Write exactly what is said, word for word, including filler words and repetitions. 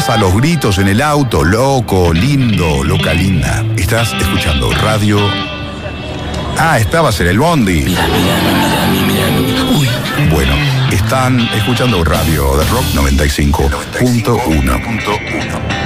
Estabas a los gritos en el auto, loco, lindo, loca, linda. Estás escuchando radio. Ah, estabas en el bondi. Mira, mira, mira, mira, mira. Uy. Bueno, están escuchando radio de Rock noventa y cinco punto uno.